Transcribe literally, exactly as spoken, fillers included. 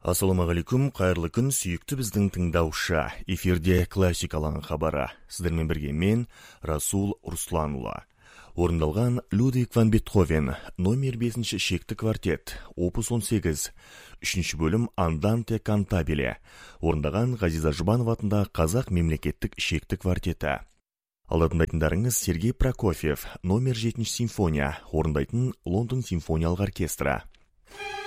Ассаламағалейкум, қайырлы күн, сүйікті біздің тыңдаушы. Эфирде классикалан хабары. Сіздермен бірге мен, Расул Русланұлы. Орындалған Людвиг ван Бетховен, номер бесінші шекті квартет, опус он сегіз, үшінші бөлім Анданте кантабеле. Орындаған Ғазиза Жұбанова атындағы Қазақ мемлекеттік шекті квартеті. Алдатындайтындарыңыз Сергей Прокофьев, номер жетінші симфония, орындайтын Лондон симфониялық оркестрі.